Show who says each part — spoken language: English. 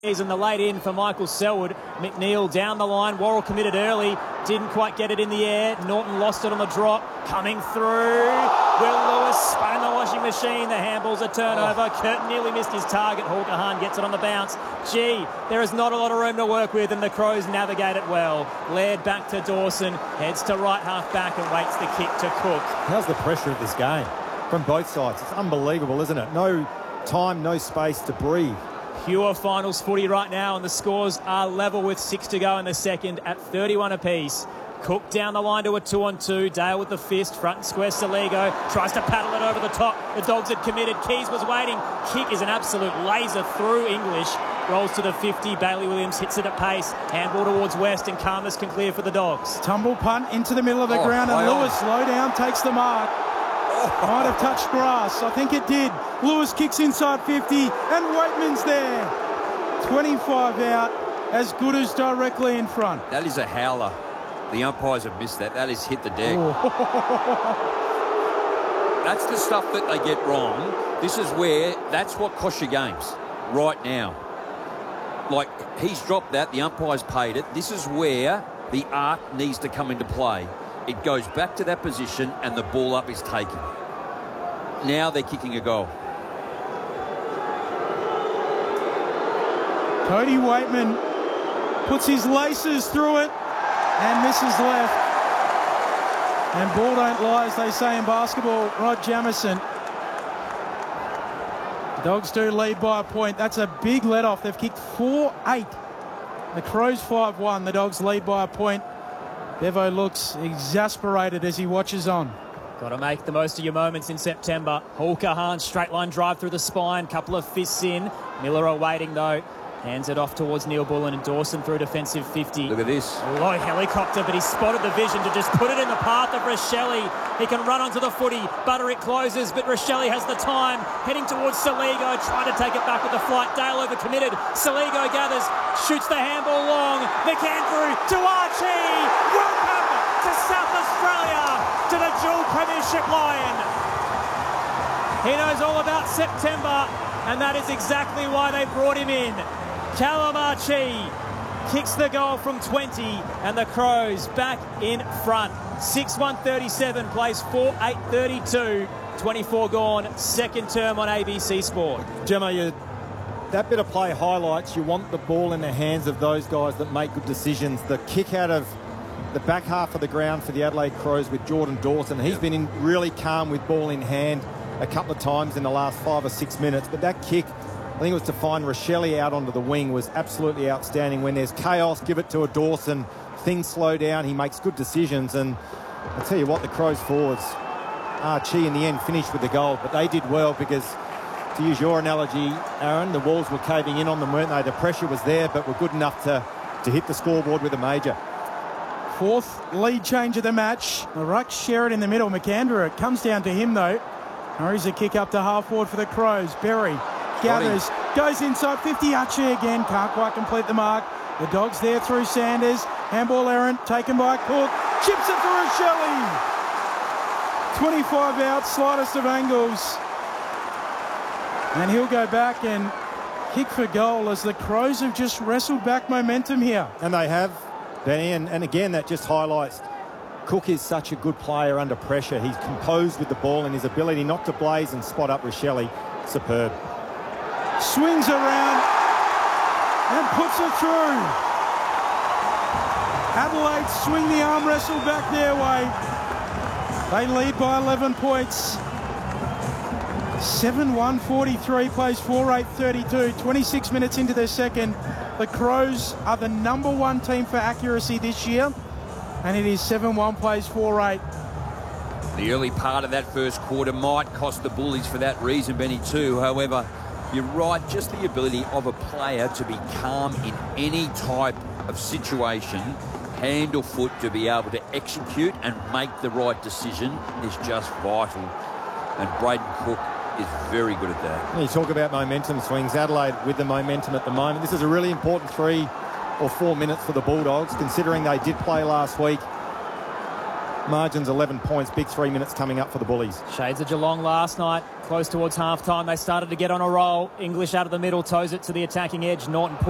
Speaker 1: He's in the late in for Michael Selwood. McNeil down the line. Worrell committed early. Didn't quite get it in the air. Norton lost it on the drop. Coming through. Will Lewis spun in the washing machine. The handball's a turnover. Curtin nearly missed his target. Hawker Hahn gets it on the bounce. Gee, there is not a lot of room to work with, and the Crows navigate it well. Laird back to Dawson. Heads to right half back and waits the kick to Cook.
Speaker 2: How's the pressure of this game from both sides? It's unbelievable, isn't it? No time, no space to breathe.
Speaker 1: Pure finals footy right now, and the scores are level with 6 to go in the second at 31 apiece. Cook down the line to a 2-on-2. Dale with the fist, front and square. Saligo tries to paddle it over the top. The Dogs had committed. Keys was waiting. Kick is an absolute laser through English. Rolls to the 50. Bailey Williams hits it at pace. Handball towards West, and Karmas can clear for the Dogs.
Speaker 3: Tumble punt into the middle of the ground, and Lewis low down takes the mark. Might have touched grass. I think it did. Lewis kicks inside 50, and Waitman's there. 25 out, as good as directly in front.
Speaker 4: That is a howler. The umpires have missed that. That has hit the deck. That's the stuff that they get wrong. This is where, that's what costs you games right now. Like, he's dropped that. The umpires paid it. This is where the art needs to come into play. It goes back to that position and the ball up is taken. Now they're kicking a goal.
Speaker 3: Cody Waitman puts his laces through it and misses left. And ball don't lie, as they say in basketball. Rod Jamieson. The Dogs do lead by a point. That's a big let-off. They've kicked 4-8. The Crows 5-1. The Dogs lead by a point. Bevo looks exasperated as he watches on.
Speaker 1: Got to make the most of your moments in September. Hawker Hahn, straight line drive through the spine. Couple of fists in. Miller awaiting though. Hands it off towards Neil Bullen, and Dawson through defensive 50.
Speaker 4: Look at this.
Speaker 1: Low helicopter, but he spotted the vision to just put it in the path of Rochelle. He can run onto the footy. Butterick closes, but Rochelle has the time. Heading towards Saligo, trying to take it back with the flight. Dale overcommitted. Saligo gathers, shoots the handball long. McAndrew to Archie. Welcome to South Australia, to the dual premiership Lion. He knows all about September, and that is exactly why they brought him in. Callum Archie kicks the goal from 20, and the Crows back in front. 6-1-37 plays 4-8-32. 24 gone, second term on ABC Sport.
Speaker 2: Gemma, that bit of play highlights you want the ball in the hands of those guys that make good decisions. The kick out of the back half of the ground for the Adelaide Crows with Jordan Dawson. He's been in really calm with ball in hand a couple of times in the last 5 or 6 minutes, but that kick, I think it was to find Rochelle out onto the wing, was absolutely outstanding. When there's chaos, give it to a Dawson. Things slow down. He makes good decisions. And I'll tell you what, the Crows forwards, Archie in the end finished with the goal, but they did well because, to use your analogy, Aaron, the walls were caving in on them, weren't they? The pressure was there, but were good enough to hit the scoreboard with a major.
Speaker 3: Fourth lead change of the match. The ruck share it in the middle. McAndrew, it comes down to him though. Hurries a kick up to half forward for the Crows. Berry gathers, goes inside 50. Archie again, can't quite complete the mark. The Dogs there through Sanders. Handball errant, taken by Cook. Chips it for Rochelle. 25 out, slightest of angles. And he'll go back and kick for goal, as the Crows have just wrestled back momentum here.
Speaker 2: And they have, Benny, and again, that just highlights Cook is such a good player under pressure. He's composed with the ball, and his ability not to blaze and spot up Rochelle, superb.
Speaker 3: Swings around and puts it through. Adelaide swing the arm wrestle back their way. They lead by 11 points. 7-1-43 plays 4-8-32. 26 minutes into their second. The Crows are the #1 team for accuracy this year, and it is 7-1 plays 4-8.
Speaker 4: The early part of that first quarter might cost the Bullies for that reason, Benny, too. However, you're right, just the ability of a player to be calm in any type of situation, hand or foot, to be able to execute and make the right decision is just vital. And Braden Cook is very good at that.
Speaker 2: You talk about momentum swings. Adelaide with the momentum at the moment. This is a really important 3 or 4 minutes for the Bulldogs, considering they did play last week. Margin's 11 points, big 3 minutes coming up for the Bullies.
Speaker 1: Shades of Geelong last night, close towards half-time. They started to get on a roll. English out of the middle, toes it to the attacking edge. Norton